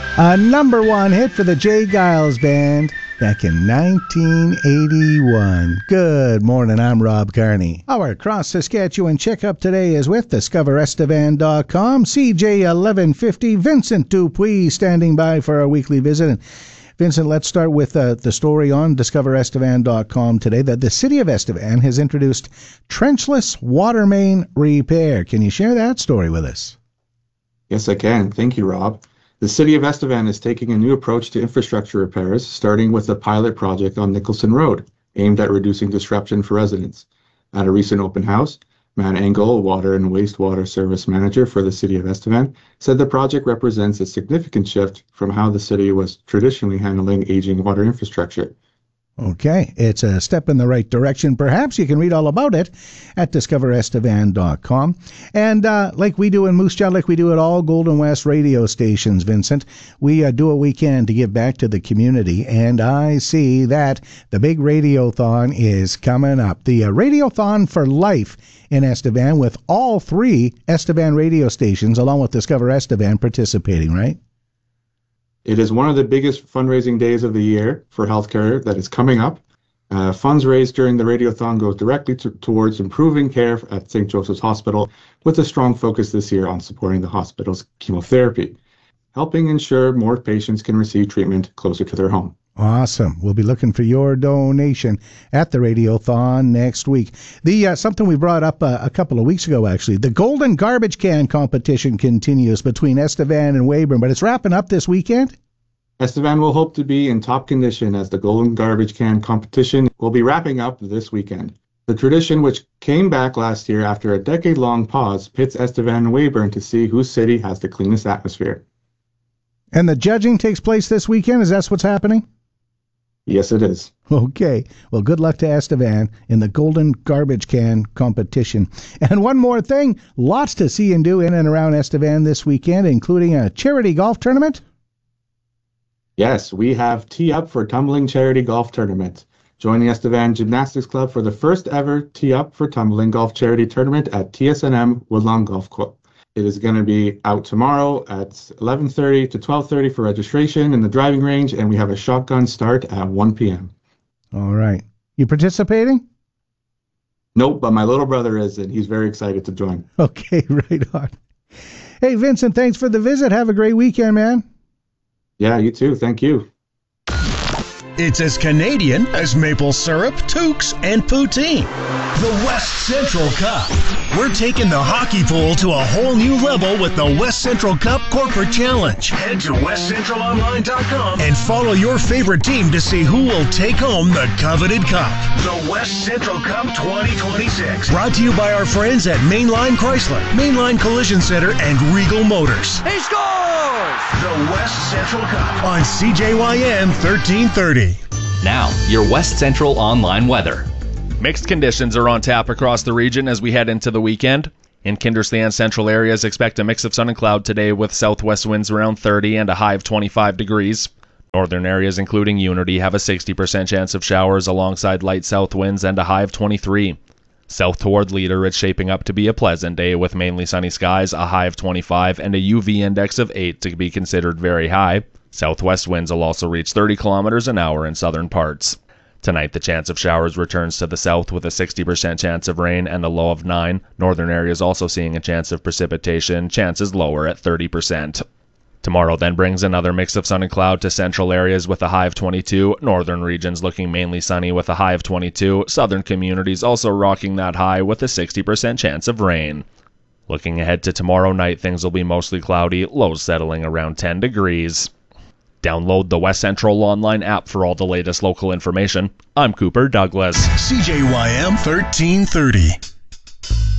A number one hit for the Jay Giles Band back in 1981. Good morning, I'm Rob Carney. Our Cross Saskatchewan checkup today is with DiscoverEstevan.com. CJ 1150, Vincent Dupuis standing by for our weekly visit. And Vincent, let's start with the story on DiscoverEstevan.com today that the city of Estevan has introduced trenchless water main repair. Can you share that story with us? Yes, I can. Thank you, Rob. The City of Estevan is taking a new approach to infrastructure repairs, starting with a pilot project on Nicholson Road, aimed at reducing disruption for residents. At a recent open house, Matt Engel, Water and Wastewater Service Manager for the City of Estevan, said the project represents a significant shift from how the city was traditionally handling aging water infrastructure. Okay, it's a step in the right direction. Perhaps you can read all about it at DiscoverEstevan.com. And like we do in Moose Jaw, like we do at all Golden West radio stations, Vincent, we do what we can to give back to the community. And I see that the big Radiothon is coming up. The Radiothon for Life in Estevan, with all three Estevan radio stations, along with Discover Estevan, participating, right? It is one of the biggest fundraising days of the year for healthcare that is coming up. Funds raised during the Radiothon go directly towards improving care at St. Joseph's Hospital, with a strong focus this year on supporting the hospital's chemotherapy, helping ensure more patients can receive treatment closer to their home. Awesome. We'll be looking for your donation at the Radiothon next week. Something we brought up a couple of weeks ago, actually. The Golden Garbage Can competition continues between Estevan and Weyburn, but it's wrapping up this weekend. Estevan will hope to be in top condition as the Golden Garbage Can competition will be wrapping up this weekend. The tradition, which came back last year after a decade-long pause, pits Estevan and Weyburn to see whose city has the cleanest atmosphere. And the judging takes place this weekend? Is that what's happening? Yes, it is. Okay. Well, good luck to Estevan in the Golden Garbage Can competition. And one more thing, lots to see and do in and around Estevan this weekend, including a charity golf tournament. Yes, we have Tee Up for Tumbling Charity Golf Tournament. Join the Estevan Gymnastics Club for the first ever Tee Up for Tumbling Golf Charity Tournament at TSNM Woodlawn Golf Club. It is going to be out tomorrow at 11:30 to 12:30 for registration in the driving range, and we have a shotgun start at 1 p.m. All right. You participating? Nope, but my little brother is, and he's very excited to join. Okay, right on. Hey, Vincent, thanks for the visit. Have a great weekend, man. Yeah, you too. Thank you. It's as Canadian as maple syrup, toques, and poutine. The West Central Cup. We're taking the hockey pool to a whole new level with the West Central Cup Corporate Challenge. Head to westcentralonline.com and follow your favorite team to see who will take home the coveted cup. The West Central Cup 2026. Brought to you by our friends at Mainline Chrysler, Mainline Collision Center, and Regal Motors. He scores! The West Central Cup on CJYM 1330. Now, your West Central online weather. Mixed conditions are on tap across the region as we head into the weekend. In Kindersley central areas, expect a mix of sun and cloud today with southwest winds around 30 and a high of 25 degrees. Northern areas, including Unity, have a 60% chance of showers alongside light south winds and a high of 23. South toward Leader, it's shaping up to be a pleasant day with mainly sunny skies, a high of 25, and a UV index of 8 to be considered very high. Southwest winds will also reach 30 kilometers an hour in southern parts. Tonight, the chance of showers returns to the south with a 60% chance of rain and a low of 9. Northern areas also seeing a chance of precipitation, chances lower at 30%. Tomorrow then brings another mix of sun and cloud to central areas with a high of 22. Northern regions looking mainly sunny with a high of 22. Southern communities also rocking that high with a 60% chance of rain. Looking ahead to tomorrow night, things will be mostly cloudy, lows settling around 10 degrees. Download the West Central online app for all the latest local information. I'm Cooper Douglas. CJYM 1330.